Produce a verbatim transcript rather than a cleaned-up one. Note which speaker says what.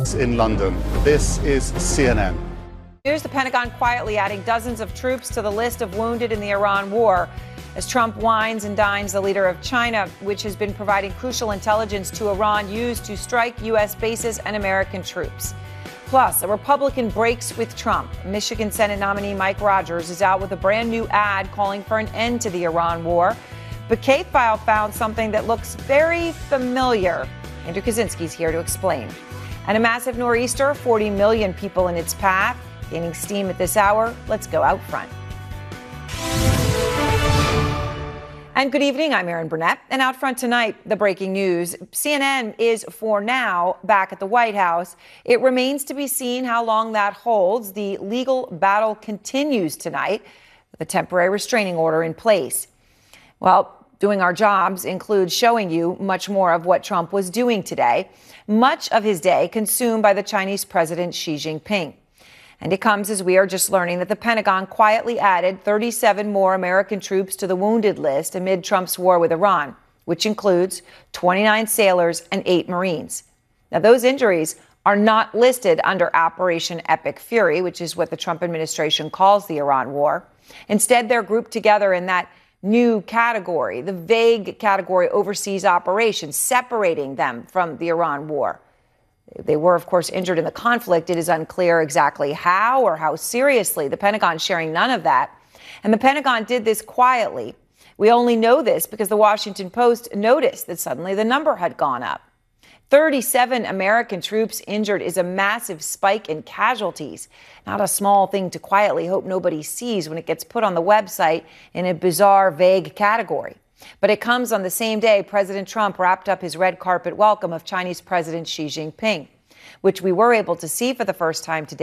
Speaker 1: Times in London. This is C N N.
Speaker 2: Here's the Pentagon quietly adding dozens of troops to the list of wounded in the Iran war as Trump wines and dines the leader of China, which has been providing crucial intelligence to Iran used to strike U S bases and American troops. Plus, a Republican breaks with Trump. Michigan Senate nominee Mike Rogers is out with a brand new ad calling for an end to the Iran war. But K-File found something that looks very familiar. Andrew Kaczynski's here to explain. And a massive nor'easter, forty million people in its path, gaining steam at this hour. Let's go out front. And good evening, I'm Erin Burnett. And out front tonight, the breaking news. C N N is, for now, back at the White House. It remains to be seen how long that holds. The legal battle continues tonight with a temporary restraining order in place. Well, doing our jobs includes showing you much more of what Trump was doing today. Much of his day consumed by the Chinese President Xi Jinping. And it comes as we are just learning that the Pentagon quietly added thirty-seven more American troops to the wounded list amid Trump's war with Iran, which includes twenty-nine sailors and eight Marines. Now, those injuries are not listed under Operation Epic Fury, which is what the Trump administration calls the Iran war. Instead, they're grouped together in that new category, the vague category overseas operations, separating them from the Iran war. They were, of course, injured in the conflict. It is unclear exactly how or how seriously. The Pentagon sharing none of that. And the Pentagon did this quietly. We only know this because the Washington Post noticed that suddenly the number had gone up. thirty-seven American troops injured is a massive spike in casualties. Not a small thing to quietly hope nobody sees when it gets put on the website in a bizarre, vague category. But it comes on the same day President Trump wrapped up his red carpet welcome of Chinese President Xi Jinping, which we were able to see for the first time today.